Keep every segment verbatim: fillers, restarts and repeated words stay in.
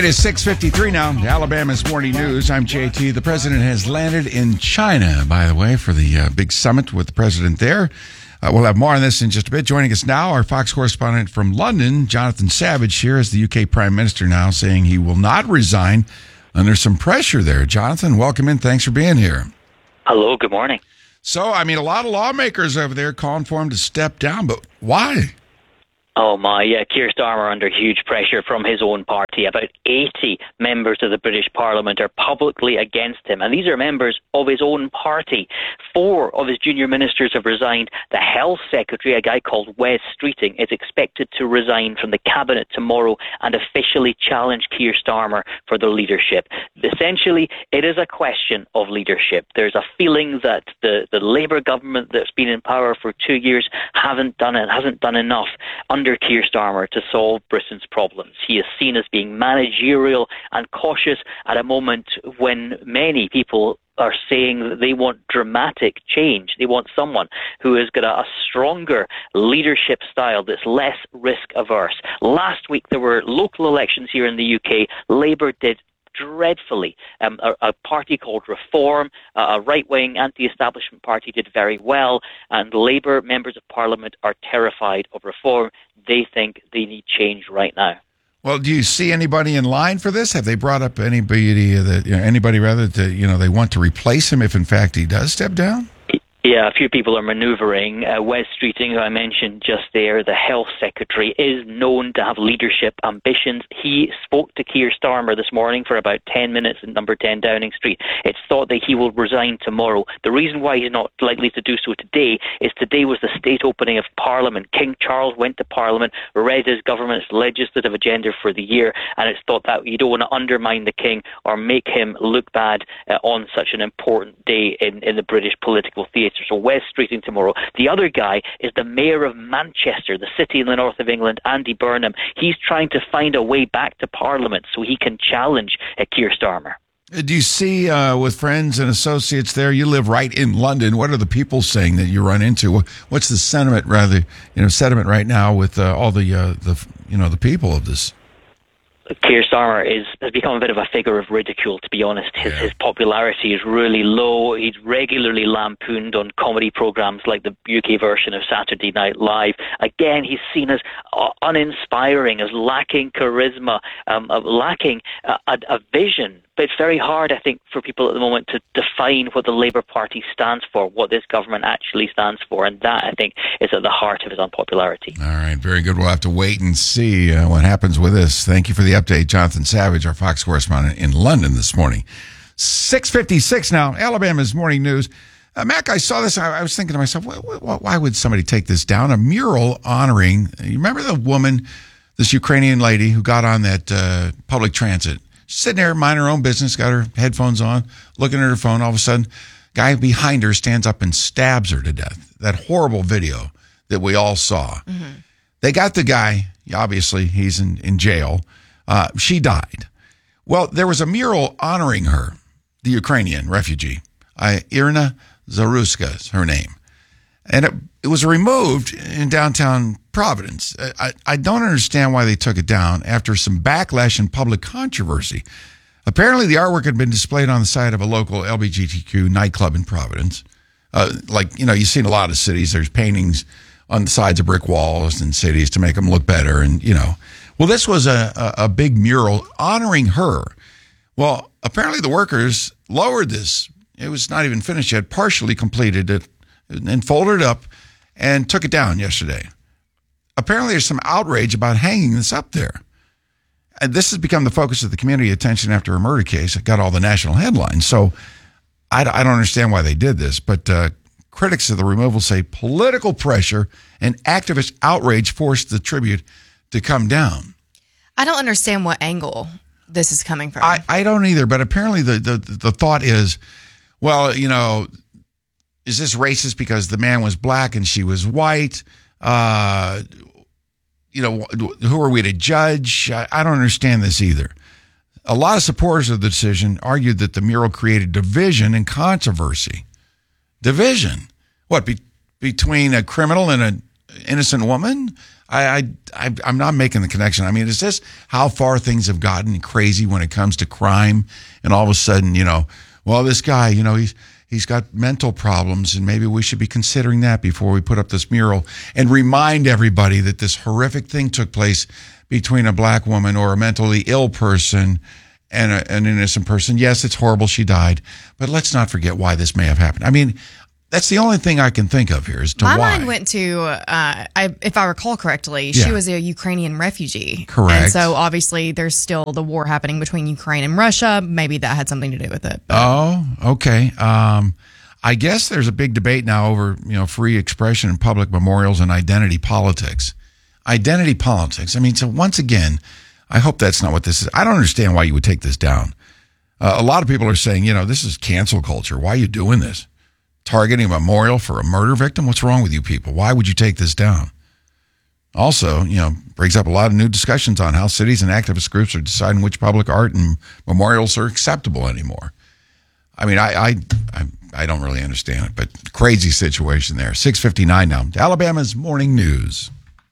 It is six fifty-three now, Alabama's Morning News. I'm J T. The president has landed in China, by the way, for the uh, big summit with the president there. Uh, we'll have more on this in just a bit. Joining us now, our Fox correspondent from London, Jonathan Savage, here as the U K Prime Minister now, saying he will not resign under some pressure there. Jonathan, welcome in. Thanks for being here. Hello, good morning. So, I mean, a lot of lawmakers over there calling for him to step down, but why? Oh my, yeah, Keir Starmer under huge pressure from his own party. About eighty members of the British Parliament are publicly against him, and these are members of his own party. Four of his junior ministers have resigned. The Health Secretary, a guy called Wes Streeting, is expected to resign from the Cabinet tomorrow and officially challenge Keir Starmer for the leadership. Essentially, it is a question of leadership. There's a feeling that the, the Labour government that's been in power for two years haven't done it, hasn't done enough under Keir Starmer to solve Britain's problems. He is seen as being managerial and cautious at a moment when many people are saying that they want dramatic change. They want someone who has got a, a stronger leadership style that's less risk averse. Last week there were local elections here in the U K. Labour did dreadfully. Um, a, a party called Reform, uh, a right-wing anti-establishment party, did very well, and Labour members of Parliament are terrified of Reform. They think they need change right now. Well, do you see anybody in line for this? Have they brought up anybody that you know, anybody rather that you know they want to replace him if in fact he does step down? Yeah, a few people are manoeuvring. Uh, Wes Streeting, who I mentioned just there, the Health Secretary, is known to have leadership ambitions. He spoke to Keir Starmer this morning for about ten minutes at number ten Downing Street. It's thought that he will resign tomorrow. The reason why he's not likely to do so today is today was the state opening of Parliament. King Charles went to Parliament, read his government's legislative agenda for the year, and it's thought that you don't want to undermine the King or make him look bad uh, on such an important day in, in the British political theatre. So Wes Streeting tomorrow. The other guy is the Mayor of Manchester, the city in the north of England, Andy Burnham. He's trying to find a way back to Parliament so he can challenge uh, Keir Starmer. Do you see uh, with friends and associates there? You live right in London. What are the people saying that you run into? What's the sentiment, rather, you know, sentiment right now with uh, all the uh, the you know the people of this? Keir Starmer is, has become a bit of a figure of ridicule, to be honest. His, his popularity is really low. He's regularly lampooned on comedy programmes like the U K version of Saturday Night Live. Again, he's seen as uh, uninspiring, as lacking charisma, um, uh, lacking uh, a, a vision. But it's very hard, I think, for people at the moment to define what the Labour Party stands for, what this government actually stands for. And that, I think, is at the heart of his unpopularity. All right, very good. We'll have to wait and see uh, what happens with this. Thank you for the update, Jonathan Savage, our Fox correspondent in London this morning. six fifty-six now, Alabama's Morning News. Uh, Mac, I saw this. I, I was thinking to myself, why, why, why would somebody take this down? A mural honoring, you remember the woman, this Ukrainian lady who got on that uh, public transit? Sitting there, minding her own business, got her headphones on, looking at her phone. All of a sudden, guy behind her stands up and stabs her to death. That horrible video that we all saw. Mm-hmm. They got the guy. Obviously, he's in, in jail. Uh, she died. Well, there was a mural honoring her, the Ukrainian refugee. I, Irina Zaruska is her name. And it, it was removed in downtown Providence. I, I don't understand why they took it down after some backlash and public controversy. Apparently, the artwork had been displayed on the side of a local L G B T Q nightclub in Providence. Uh, like, you know, you see in a lot of cities, there's paintings on the sides of brick walls in cities to make them look better. And, you know, well, this was a, a, a big mural honoring her. Well, apparently the workers lowered this. It was not even finished yet, partially completed it, and folded it up and took it down yesterday. Apparently there's some outrage about hanging this up there. And this has become the focus of the community attention after a murder case. It got all the national headlines. So I, I don't understand why they did this, but uh, critics of the removal say political pressure and activist outrage forced the tribute to come down. I don't understand what angle this is coming from. I, I don't either, but apparently the, the, the thought is, well, you know, is this racist because the man was black and she was white? Uh, you know, who are we to judge? I, I don't understand this either. A lot of supporters of the decision argued that the mural created division and controversy. Division? What, be, between a criminal and a innocent woman? I, I, I, I'm not making the connection. I mean, is this how far things have gotten crazy when it comes to crime? And all of a sudden, you know, well, this guy, you know, he's he's got mental problems, and maybe we should be considering that before we put up this mural and remind everybody that this horrific thing took place between a black woman or a mentally ill person and a, an innocent person. Yes, it's horrible. She died. But let's not forget why this may have happened. I mean, that's the only thing I can think of here as to My why. mind went to, uh, I, if I recall correctly, Yeah. she was a Ukrainian refugee. Correct. And so obviously there's still the war happening between Ukraine and Russia. Maybe that had something to do with it. But. Oh, okay. Um, I guess there's a big debate now over, you know, free expression in public memorials and identity politics. Identity politics. I mean, so once again, I hope that's not what this is. I don't understand why you would take this down. Uh, a lot of people are saying, you know, this is cancel culture. Why are you doing this? Targeting a memorial for a murder victim? What's wrong with you people? Why would you take this down? Also, you know, brings up a lot of new discussions on how cities and activist groups are deciding which public art and memorials are acceptable anymore. I mean, I I I, I don't really understand it, but crazy situation there. six fifty-nine now. Alabama's Morning News.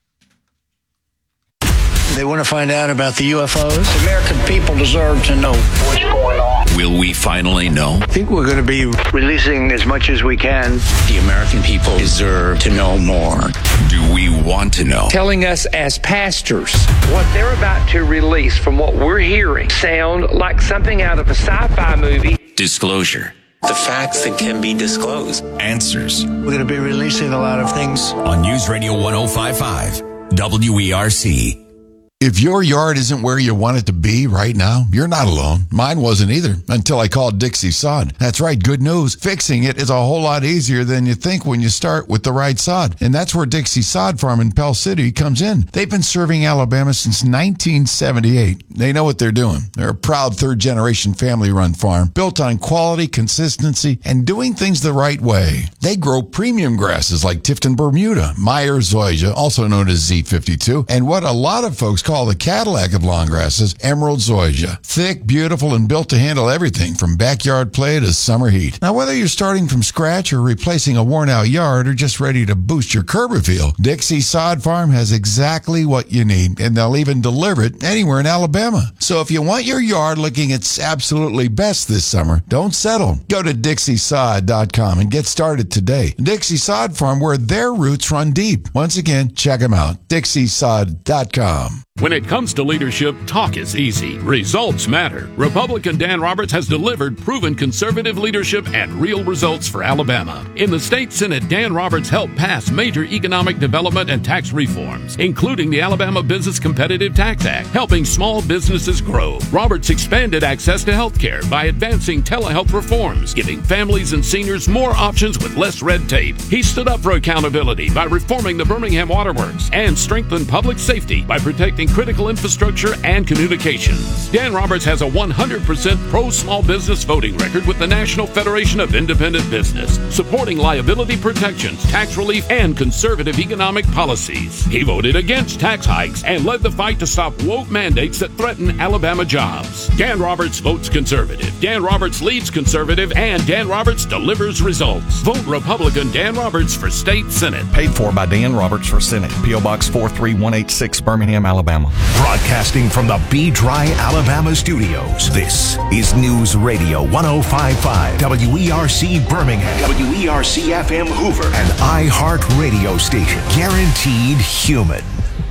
They want to find out about the U F Os. The American people deserve to know what's going on. Will we finally know? I think we're going to be releasing as much as we can. The American people deserve to know more. Do we want to know? Telling us as pastors what they're about to release, from what we're hearing, sound like something out of a sci-fi movie. Disclosure. The facts that can be disclosed. Answers. We're going to be releasing a lot of things. On News Radio one oh five point five, W E R C. If your yard isn't where you want it to be right now, you're not alone. Mine wasn't either until I called Dixie Sod. That's right, good news. Fixing it is a whole lot easier than you think when you start with the right sod. And that's where Dixie Sod Farm in Pell City comes in. They've been serving Alabama since nineteen seventy-eight. They know what they're doing. They're a proud third-generation family-run farm built on quality, consistency, and doing things the right way. They grow premium grasses like Tifton Bermuda, Meyer zoysia, also known as Z fifty-two, and what a lot of folks call the Cadillac of lawn grasses, Emerald zoysia. Thick, beautiful, and built to handle everything from backyard play to summer heat. Now, whether you're starting from scratch or replacing a worn-out yard or just ready to boost your curb appeal, Dixie Sod Farm has exactly what you need, and they'll even deliver it anywhere in Alabama. So if you want your yard looking its absolutely best this summer, don't settle. Go to Dixie Sod dot com and get started today. Dixie Sod Farm, where their roots run deep. Once again, check them out. Dixie Sod dot com. When it comes to leadership, talk is easy. Results matter. Republican Dan Roberts has delivered proven conservative leadership and real results for Alabama. In the state Senate, Dan Roberts helped pass major economic development and tax reforms, including the Alabama Business Competitive Tax Act, helping small businesses grow. Roberts expanded access to health care by advancing telehealth reforms, giving families and seniors more options with less red tape. He stood up for accountability by reforming the Birmingham Waterworks and strengthened public safety by protecting critical infrastructure and communications. Dan Roberts has a one hundred percent pro-small business voting record with the National Federation of Independent Business, supporting liability protections, tax relief, and conservative economic policies. He voted against tax hikes and led the fight to stop woke mandates that threaten Alabama jobs. Dan Roberts votes conservative. Dan Roberts leads conservative, and Dan Roberts delivers results. Vote Republican Dan Roberts for State Senate. Paid for by Dan Roberts for Senate. P O Box four three one eight six, Birmingham, Alabama. Broadcasting from the Be Dry, Alabama studios, this is News Radio one oh five point five, W E R C Birmingham, W E R C F M Hoover, an iHeart radio station, guaranteed human.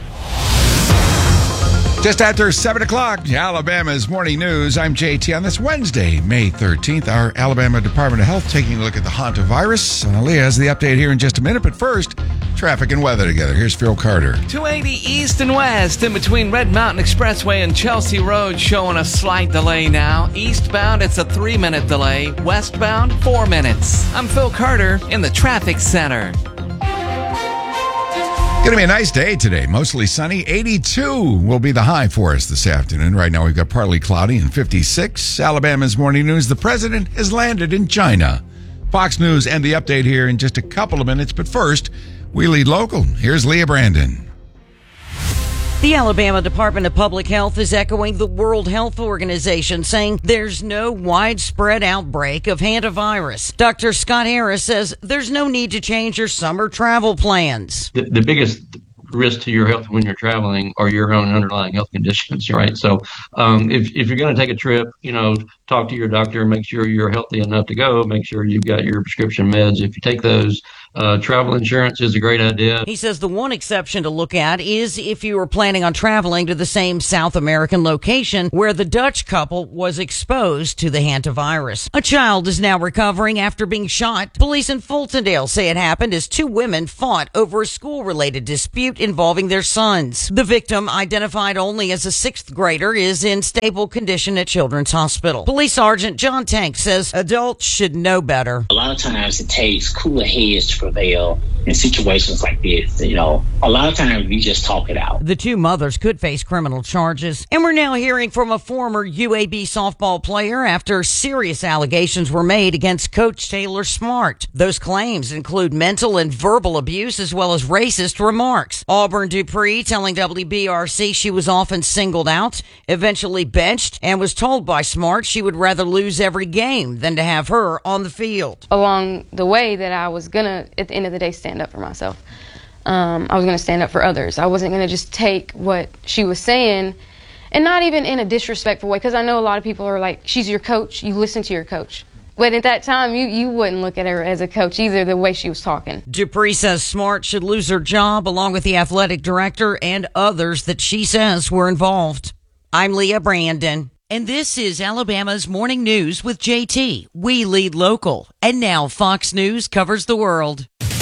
Just after seven o'clock, Alabama's Morning News. I'm J T on this Wednesday, May thirteenth. Our Alabama Department of Health taking a look at the hantavirus. Uh, Leah has the update here in just a minute, but first, traffic and weather together. Here's Phil Carter. two eighty east and west in between Red Mountain Expressway and Chelsea Road showing a slight delay now. Eastbound, it's a three-minute delay. Westbound, four minutes. I'm Phil Carter in the traffic center. Going to be a nice day today. Mostly sunny. eighty-two will be the high for us this afternoon. Right now we've got partly cloudy and fifty-six. Alabama's Morning News. The president has landed in China. Fox News and the update here in just a couple of minutes. But first, we lead local. Here's Leah Brandon. The Alabama Department of Public Health is echoing the World Health Organization, saying there's no widespread outbreak of hantavirus. Doctor Scott Harris says there's no need to change your summer travel plans. The, the biggest risk to your health when you're traveling are your own underlying health conditions, right? So um, if, if you're going to take a trip, you know, talk to your doctor, make sure you're healthy enough to go, make sure you've got your prescription meds. If you take those, uh, travel insurance is a great idea. He says the one exception to look at is if you were planning on traveling to the same South American location where the Dutch couple was exposed to the hantavirus. A child is now recovering after being shot. Police in Fultondale say it happened as two women fought over a school-related dispute involving their sons. The victim, identified only as a sixth grader, is in stable condition at Children's Hospital. Police Sergeant John Tank says adults should know better. A lot of times it takes cooler heads to prevail in situations like this. You know, a lot of times we just talk it out. The two mothers could face criminal charges. And we're now hearing from a former U A B softball player after serious allegations were made against Coach Taylor Smart. Those claims include mental and verbal abuse as well as racist remarks. Auburn Dupree telling W B R C she was often singled out, eventually benched, and was told by Smart she would rather lose every game than to have her on the field. Along the way that I was going to, at the end of the day, stand up for myself. Um, I was going to stand up for others. I wasn't going to just take what she was saying, and not even in a disrespectful way, because I know a lot of people are like, she's your coach, you listen to your coach. But at that time, you, you wouldn't look at her as a coach either, the way she was talking. Dupree says Smart should lose her job along with the athletic director and others that she says were involved. I'm Leah Brandon. And this is Alabama's Morning News with J T. We lead local. And now Fox News covers the world.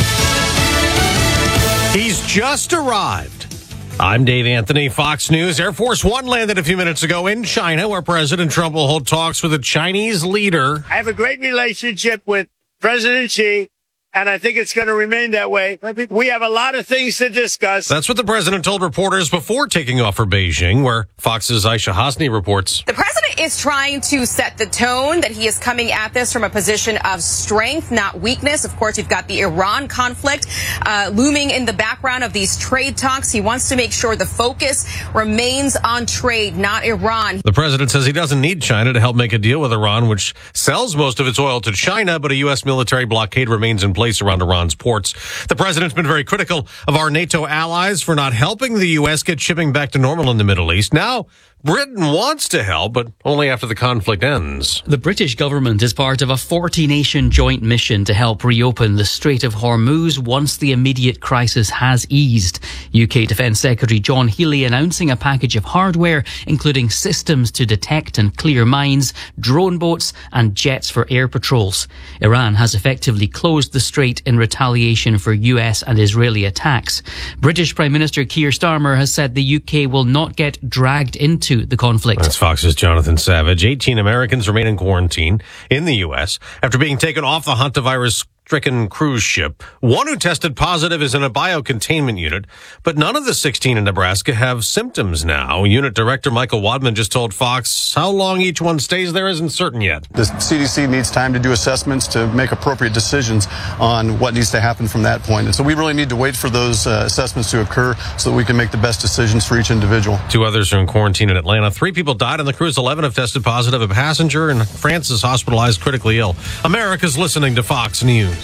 He's just arrived. I'm Dave Anthony, Fox News. Air Force One landed a few minutes ago in China, where President Trump will hold talks with a Chinese leader. I have a great relationship with President Xi, and I think it's going to remain that way. We have a lot of things to discuss. That's what the president told reporters before taking off for Beijing, where Fox's Aisha Hasni reports. The president is trying to set the tone that he is coming at this from a position of strength, not weakness. Of course, you've got the Iran conflict uh, looming in the background of these trade talks. He wants to make sure the focus remains on trade, not Iran. The president says he doesn't need China to help make a deal with Iran, which sells most of its oil to China, but a U S military blockade remains in place around Iran's ports. The president's been very critical of our NATO allies for not helping the U S get shipping back to normal in the Middle East. Now, Britain wants to help, but only after the conflict ends. The British government is part of a forty-nation joint mission to help reopen the Strait of Hormuz once the immediate crisis has eased. U K Defence Secretary John Healey announcing a package of hardware, including systems to detect and clear mines, drone boats and jets for air patrols. Iran has effectively closed the strait in retaliation for U S and Israeli attacks. British Prime Minister Keir Starmer has said the U K will not get dragged into the conflict. That's Fox's Jonathan Savage. eighteen Americans remain in quarantine in the U S after being taken off the hantavirus stricken cruise ship. One who tested positive is in a biocontainment unit, but none of the sixteen in Nebraska have symptoms now. Unit Director Michael Wadman just told Fox how long each one stays there isn't certain yet. The C D C needs time to do assessments to make appropriate decisions on what needs to happen from that point. And so we really need to wait for those uh, assessments to occur so that we can make the best decisions for each individual. Two others are in quarantine in Atlanta. Three people died on the cruise. eleven have tested positive. A passenger in France is hospitalized critically ill. America's listening to Fox News.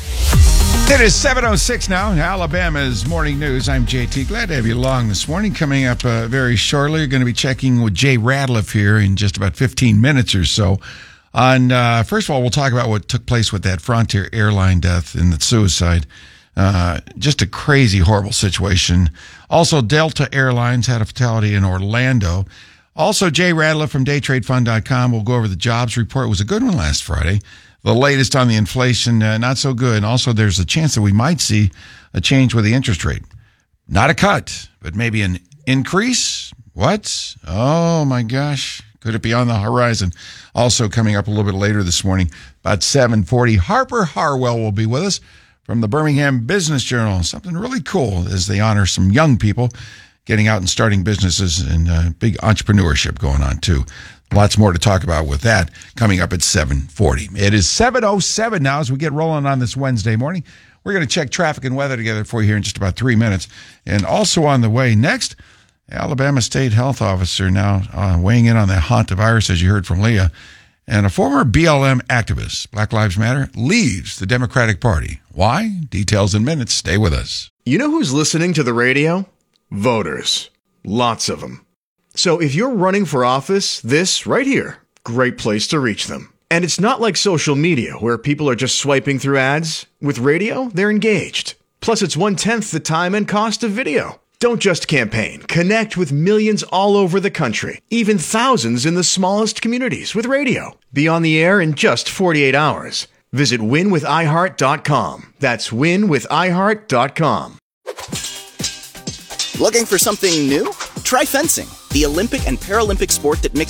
It is seven oh six now, Alabama's Morning News. I'm J T. Glad to have you along this morning. Coming up uh, very shortly, we're going to be checking with Jay Radliff here in just about fifteen minutes or so. On uh, first of all, we'll talk about what took place with that Frontier airline death and the suicide. Uh, just a crazy, horrible situation. Also, Delta Airlines had a fatality in Orlando. Also, Jay Radliff from day trade fund dot com will go over the jobs report. It was a good one last Friday. The latest on the inflation, uh, not so good. And also, there's a chance that we might see a change with the interest rate. Not a cut, but maybe an increase. What? Oh, my gosh. Could it be on the horizon? Also coming up a little bit later this morning, about seven forty, Harper Harwell will be with us from the Birmingham Business Journal. Something really cool as they honor some young people getting out and starting businesses, and uh, big entrepreneurship going on, too. Lots more to talk about with that coming up at seven forty. It is seven oh seven now as we get rolling on this Wednesday morning. We're going to check traffic and weather together for you here in just about three minutes. And also on the way next, Alabama State Health Officer now uh, weighing in on the hantavirus, as you heard from Leah. And a former B L M activist, Black Lives Matter, leaves the Democratic Party. Why? Details in minutes. Stay with us. You know who's listening to the radio? Voters. Lots of them. So if you're running for office, this right here, great place to reach them. And it's not like social media where people are just swiping through ads. With radio, they're engaged. Plus, it's one-tenth the time and cost of video. Don't just campaign. Connect with millions all over the country, even thousands in the smallest communities with radio. Be on the air in just forty-eight hours. Visit win with i heart dot com. That's win with i heart dot com. Looking for something new? Try fencing, the Olympic and Paralympic sport that mixes